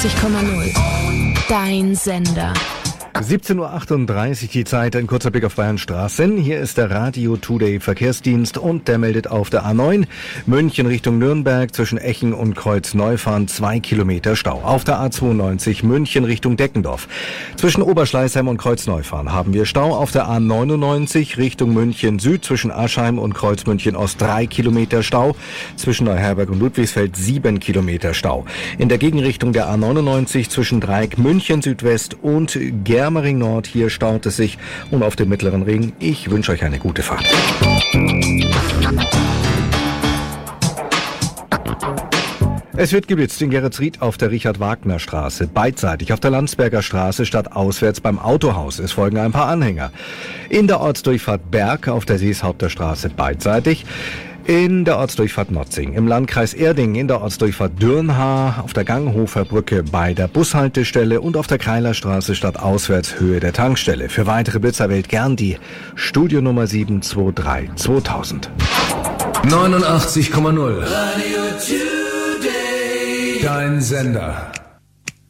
89,0. Dein Sender. 17:38 Uhr die Zeit, ein kurzer Blick auf Bayern Straßen. Hier ist der Radio Today Verkehrsdienst und der meldet auf der A9 München Richtung Nürnberg zwischen Echen und Kreuzneufahren 2 Kilometer Stau. Auf der A92 München Richtung Deckendorf. Zwischen Oberschleißheim und Kreuzneufahren haben wir Stau. Auf der A99 Richtung München Süd zwischen Aschheim und Kreuzmünchen Ost 3 Kilometer Stau. Zwischen Neuherberg und Ludwigsfeld 7 Kilometer Stau. In der Gegenrichtung der A99 zwischen Dreieck München Südwest und Germering Nord, hier staut es sich, und auf dem Mittleren Ring. Ich wünsche euch eine gute Fahrt. Es wird geblitzt in Geretsried auf der Richard-Wagner-Straße, beidseitig auf der Landsberger Straße statt auswärts beim Autohaus. Es folgen ein paar Anhänger. In der Ortsdurchfahrt Berg auf der Seeshaupter Straße beidseitig. In der Ortsdurchfahrt Notzing, im Landkreis Erding, in der Ortsdurchfahrt Dürnhaar, auf der Ganghofer Brücke bei der Bushaltestelle und auf der Kreilerstraße statt auswärts Höhe der Tankstelle. Für weitere Blitzer wählt gern die Studionummer 723 2000. 89,0. Radio Today. Dein Sender.